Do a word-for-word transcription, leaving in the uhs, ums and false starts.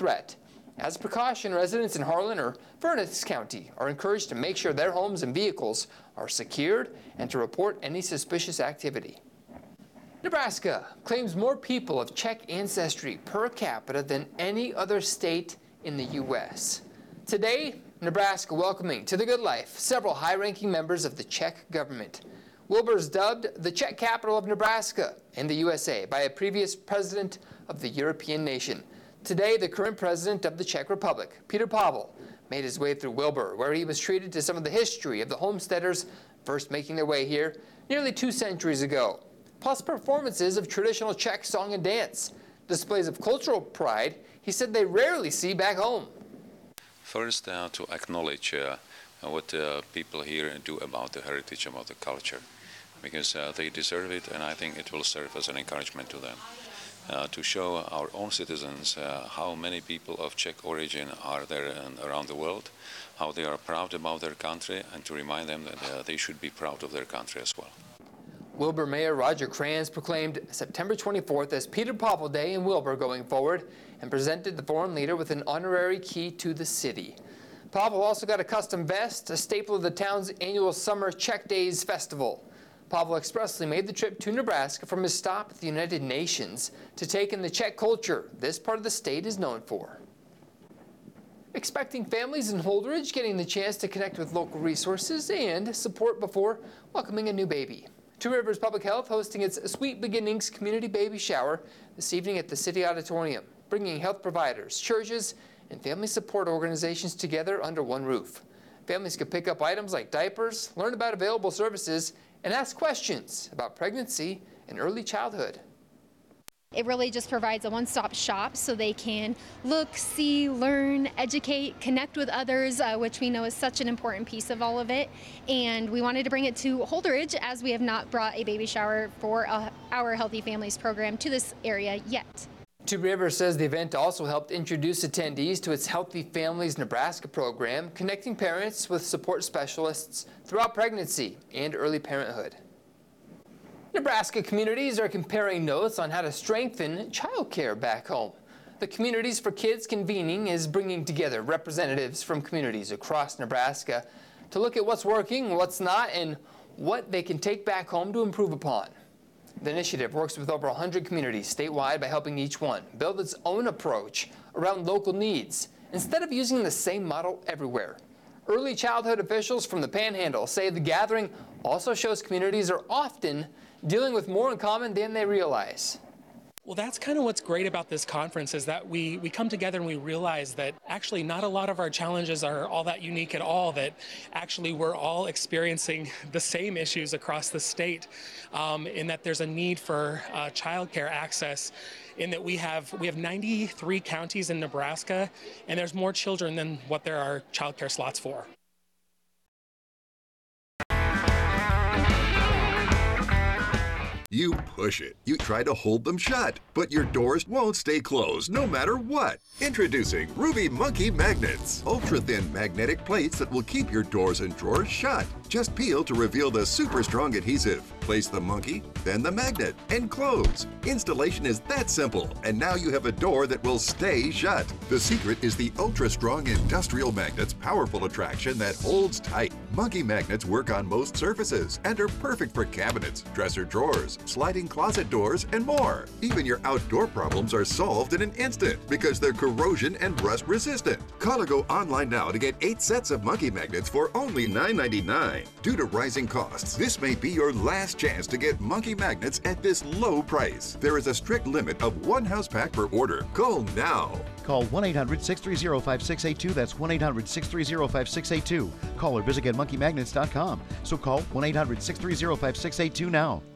threat. As a precaution, residents in Harlan or Furnace County are encouraged to make sure their homes and vehicles are secured and to report any suspicious activity. Nebraska claims more people of Czech ancestry per capita than any other state in the U S Today, Nebraska welcoming to the good life several high-ranking members of the Czech government. Wilber is dubbed the Czech capital of Nebraska in the U S A by a previous president of the European nation. Today, the current president of the Czech Republic, Petr Pavel, made his way through Wilber, where he was treated to some of the history of the homesteaders first making their way here nearly two centuries ago, plus performances of traditional Czech song and dance. Displays of cultural pride he said they rarely see back home. First, uh, to acknowledge uh, what uh, people here do about the heritage, about the culture, because uh, they deserve it, and I think it will serve as an encouragement to them. Uh, to show our own citizens uh, how many people of Czech origin are there and around the world, how they are proud about their country, and to remind them that uh, they should be proud of their country as well. Wilber Mayor Roger Kranz proclaimed September twenty-fourth as Petr Pavel Day in Wilber going forward and presented the foreign leader with an honorary key to the city. Pavel also got a custom vest, a staple of the town's annual Summer Czech Days festival. Pavel expressly made the trip to Nebraska from his stop at the United Nations to take in the Czech culture this part of the state is known for. Expecting families in Holdridge getting the chance to connect with local resources and support before welcoming a new baby. Two Rivers Public Health hosting its Sweet Beginnings Community Baby Shower this evening at the City Auditorium, bringing health providers, churches, and family support organizations together under one roof. Families could pick up items like diapers, learn about available services, and ask questions about pregnancy and early childhood. It really just provides a one-stop shop so they can look, see, learn, educate, connect with others, uh, which we know is such an important piece of all of it. And we wanted to bring it to Holdridge, as we have not brought a baby shower for uh, our Healthy Families program to this area yet. Two Rivers says the event also helped introduce attendees to its Healthy Families Nebraska program, connecting parents with support specialists throughout pregnancy and early parenthood. Nebraska communities are comparing notes on how to strengthen child care back home. The Communities for Kids Convening is bringing together representatives from communities across Nebraska to look at what's working, what's not, and what they can take back home to improve upon. The initiative works with over one hundred communities statewide by helping each one build its own approach around local needs instead of using the same model everywhere. Early childhood officials from the Panhandle say the gathering also shows communities are often dealing with more in common than they realize. Well, that's kind of what's great about this conference, is that we, we come together and we realize that actually not a lot of our challenges are all that unique at all, that actually we're all experiencing the same issues across the state, um, in that there's a need for uh, childcare access, in that we have, we have ninety-three counties in Nebraska, and there's more children than what there are childcare slots for. You push it. You try to hold them shut, but your doors won't stay closed no matter what. Introducing Ruby Monkey Magnets. Ultra-thin magnetic plates that will keep your doors and drawers shut. Just peel to reveal the super strong adhesive. Place the monkey, then the magnet, and close. Installation is that simple, and now you have a door that will stay shut. The secret is the ultra-strong industrial magnet's powerful attraction that holds tight. Monkey magnets work on most surfaces and are perfect for cabinets, dresser drawers, sliding closet doors, and more. Even your outdoor problems are solved in an instant because they're corrosion and rust resistant. Call or go online now to get eight sets of monkey magnets for only nine ninety-nine. Due to rising costs, this may be your last chance to get monkey magnets at this low price. There is a strict limit of one house pack per order. Call now. Call one eight hundred, six three zero, five six eight two. That's one eight hundred, six three zero, five six eight two. Call or visit get monkey magnets dot com. So call one eight hundred, six three zero, five six eight two now.